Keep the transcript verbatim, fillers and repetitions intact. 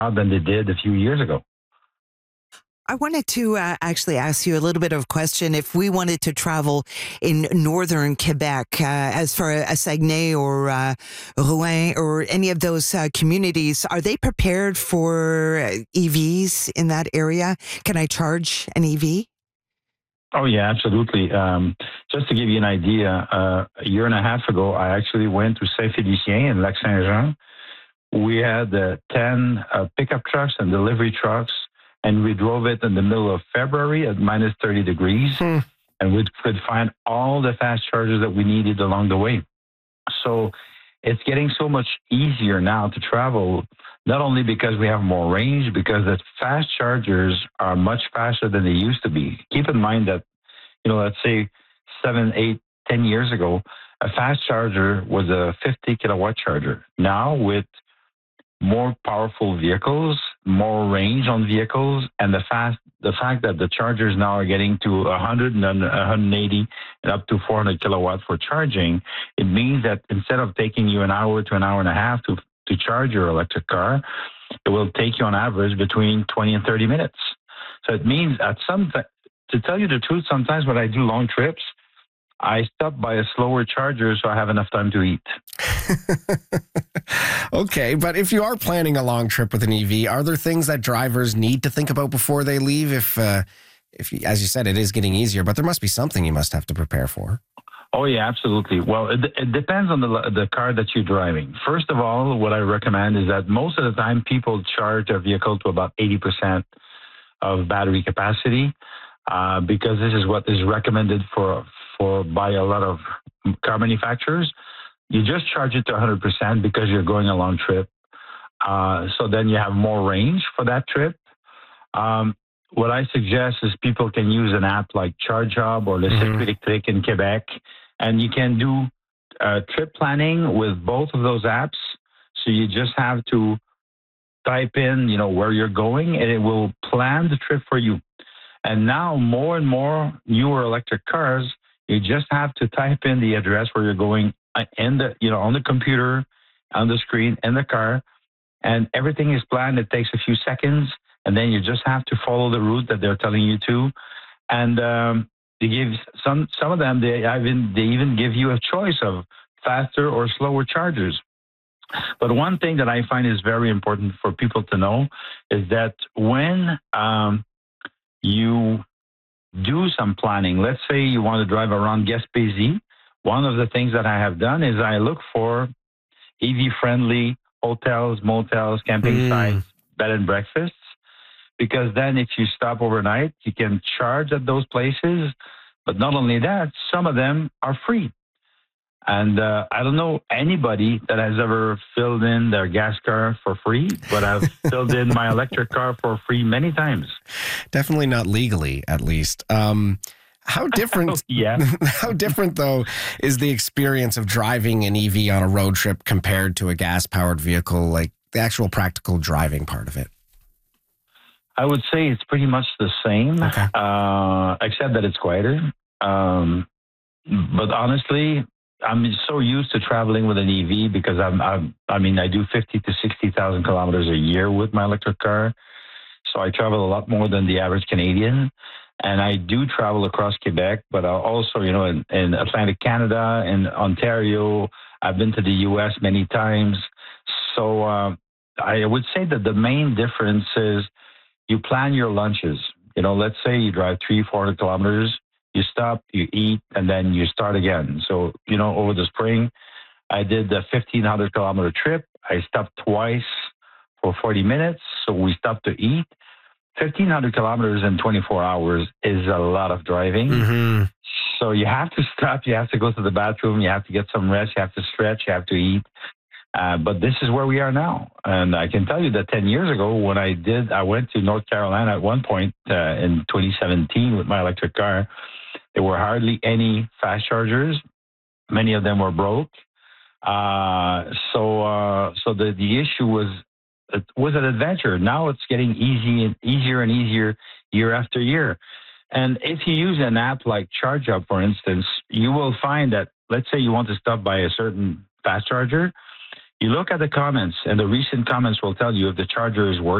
than they did a few years ago. I wanted to uh, actually ask you a little bit of a question. If we wanted to travel in northern Quebec, uh, as far as Saguenay or uh, Rouen or any of those uh, communities, are they prepared for E Vs in that area? Can I charge an E V? Oh, yeah, absolutely. Um, just to give you an idea, uh, a year and a half ago, I actually went to Saint-Félicien in Lac-Saint-Jean. We had uh, ten uh, pickup trucks and delivery trucks, and we drove it in the middle of February at minus thirty degrees, Hmm. and we could find all the fast chargers that we needed along the way. So it's getting so much easier now to travel, not only because we have more range, because the fast chargers are much faster than they used to be. Keep in mind that, you know, let's say seven, eight, ten years ago, a fast charger was a fifty kilowatt charger. Now with more powerful vehicles, more range on vehicles, and the fast the fact that the chargers now are getting to one hundred and one hundred eighty and up to four hundred kilowatts for charging, it means that instead of taking you an hour to an hour and a half to to charge your electric car, it will take you on average between twenty and thirty minutes. So it means at some th- to tell you the truth, sometimes when I do long trips, I stop by a slower charger so I have enough time to eat. Okay, but if you are planning a long trip with an E V, are there things that drivers need to think about before they leave? If, uh, if you, as you said, it is getting easier, but there must be something you must have to prepare for. Oh, yeah, absolutely. Well, it, it depends on the the car that you're driving. First of all, what I recommend is that most of the time people charge their vehicle to about eighty percent of battery capacity uh, because this is what is recommended for for by a lot of car manufacturers. You just charge it to one hundred percent because you're going a long trip. Uh, so then you have more range for that trip. Um, what I suggest is people can use an app like ChargeHub or Le Circuit Électrique in Quebec, and you can do uh, trip planning with both of those apps. So you just have to type in, you know, where you're going, and it will plan the trip for you. And now more and more newer electric cars, you just have to type in the address where you're going in the, you know, on the computer, on the screen, in the car, and everything is planned. It takes a few seconds, and then you just have to follow the route that they're telling you to. And um, they give some some of them. They even they even give you a choice of faster or slower chargers. But one thing that I find is very important for people to know is that when um, you do some planning, let's say you want to drive around Gaspésie, one of the things that I have done is I look for E V-friendly hotels, motels, camping Mm. sites, bed and breakfasts, because then if you stop overnight, you can charge at those places. But not only that, some of them are free. And uh, I don't know anybody that has ever filled in their gas car for free, but I've filled in my electric car for free many times. Definitely not legally, at least. Um, how different? Yeah. How different, though, is the experience of driving an E V on a road trip compared to a gas-powered vehicle? Like the actual practical driving part of it. I would say it's pretty much the same, Okay. uh, except that it's quieter. Um, but honestly, I'm so used to traveling with an E V because I'm, I'm I mean, I do fifty to sixty thousand kilometers a year with my electric car. So I travel a lot more than the average Canadian. And I do travel across Quebec, but also, you know, in, in Atlantic Canada and Ontario. I've been to the U S many times. So uh, I would say that the main difference is you plan your lunches. You know, let's say you drive three, four hundred kilometers, you stop, you eat, and then you start again. So, you know, over the spring, I did the fifteen hundred kilometer trip. I stopped twice for forty minutes. So we stopped to eat. fifteen hundred kilometers in twenty-four hours is a lot of driving. Mm-hmm. So you have to stop. You have to go to the bathroom. You have to get some rest. You have to stretch. You have to eat. Uh, but this is where we are now. And I can tell you that ten years ago, when I did, I went to North Carolina at one point uh, in twenty seventeen with my electric car. There were hardly any fast chargers. Many of them were broke. Uh, so uh, so the, the issue was, it was an adventure. Now it's getting easy and easier and easier year after year. And if you use an app like ChargeUp, for instance, you will find that, let's say you want to stop by a certain fast charger, You look at the comments, and the recent comments will tell you if the charger is working.